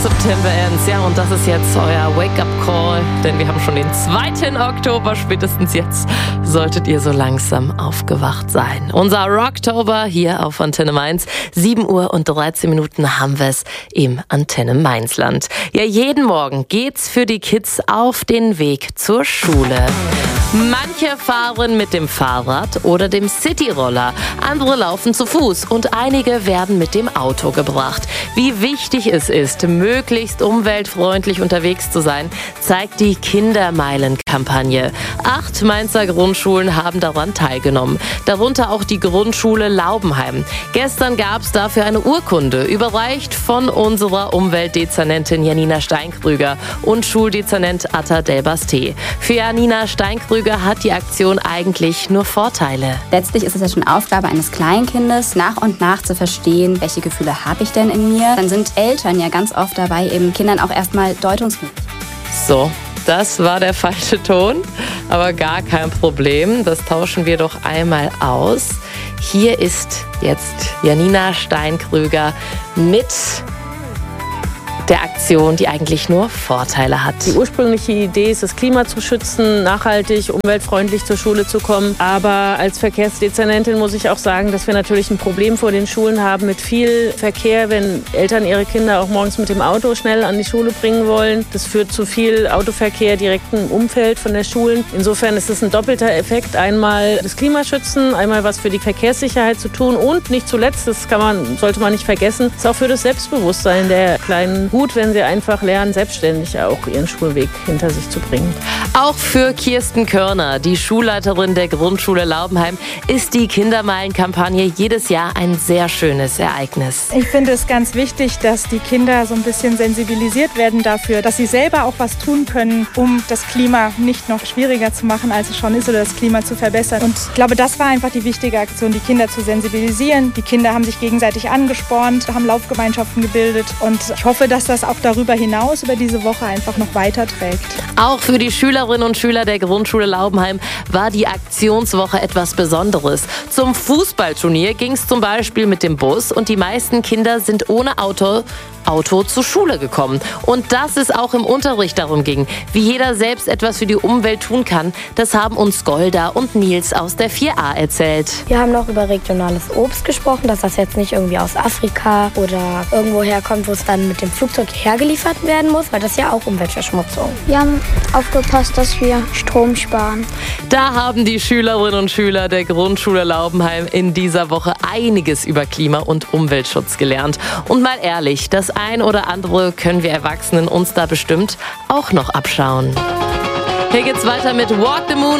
September ends. Ja, und das ist jetzt euer Wake-up-Call, denn wir haben schon den 2. Oktober. Spätestens jetzt solltet ihr so langsam aufgewacht sein. Unser Rocktober hier auf Antenne Mainz. 7:13 Uhr haben wir es im Antenne Mainzland. Ja, jeden Morgen geht's für die Kids auf den Weg zur Schule. Manche fahren mit dem Fahrrad oder dem Cityroller, andere laufen zu Fuß und einige werden mit dem Auto gebracht. Wie wichtig es ist, möglichst umweltfreundlich unterwegs zu sein, zeigt die Kindermeilen-Kampagne. 8 Mainzer Grundschulen haben daran teilgenommen, darunter auch die Grundschule Laubenheim. Gestern gab es dafür eine Urkunde, überreicht von unserer Umweltdezernentin Janina Steinkrüger und Schuldezernent Atta Delbasté. Für Janina Steinkrüger hat die Aktion eigentlich nur Vorteile. Letztlich ist es ja schon Aufgabe eines Kleinkindes, nach und nach zu verstehen, welche Gefühle habe ich denn in mir. Dann sind Eltern ja ganz oft dabei, eben Kindern auch erstmal deutungsmütig. So, das war der falsche Ton, aber gar kein Problem. Das tauschen wir doch einmal aus. Hier ist jetzt Janina Steinkrüger mit der Aktion, die eigentlich nur Vorteile hat. Die ursprüngliche Idee ist, das Klima zu schützen, nachhaltig, umweltfreundlich zur Schule zu kommen. Aber als Verkehrsdezernentin muss ich auch sagen, dass wir natürlich ein Problem vor den Schulen haben mit viel Verkehr, wenn Eltern ihre Kinder auch morgens mit dem Auto schnell an die Schule bringen wollen. Das führt zu viel Autoverkehr direkt im Umfeld von der Schulen. Insofern ist es ein doppelter Effekt. Einmal das Klima schützen, einmal was für die Verkehrssicherheit zu tun und nicht zuletzt, sollte man nicht vergessen, ist auch für das Selbstbewusstsein der Kleinen gut, wenn sie einfach lernen, selbstständig auch ihren Schulweg hinter sich zu bringen. Auch für Kirsten Körner, die Schulleiterin der Grundschule Laubenheim, ist die Kindermeilen-Kampagne jedes Jahr ein sehr schönes Ereignis. Ich finde es ganz wichtig, dass die Kinder so ein bisschen sensibilisiert werden dafür, dass sie selber auch was tun können, um das Klima nicht noch schwieriger zu machen, als es schon ist, oder das Klima zu verbessern. Und ich glaube, das war einfach die wichtige Aktion, die Kinder zu sensibilisieren. Die Kinder haben sich gegenseitig angespornt, haben Laufgemeinschaften gebildet und ich hoffe, dass das auch darüber hinaus über diese Woche einfach noch weiterträgt. Auch für die Schülerinnen und Schüler der Grundschule Laubenheim war die Aktionswoche etwas Besonderes. Zum Fußballturnier ging es zum Beispiel mit dem Bus und die meisten Kinder sind ohne Auto zur Schule gekommen. Und dass es auch im Unterricht darum ging, wie jeder selbst etwas für die Umwelt tun kann, das haben uns Golda und Nils aus der 4a erzählt. Wir haben noch über regionales Obst gesprochen, dass das jetzt nicht irgendwie aus Afrika oder irgendwo herkommt, wo es dann mit dem Flugzeug hergeliefert werden muss, weil das ja auch Umweltverschmutzung. Wir haben aufgepasst, dass wir Strom sparen. Da haben die Schülerinnen und Schüler der Grundschule Laubenheim in dieser Woche einiges über Klima- und Umweltschutz gelernt. Und mal ehrlich, das ein oder andere können wir Erwachsenen uns da bestimmt auch noch abschauen. Hier geht's weiter mit Walk the Moon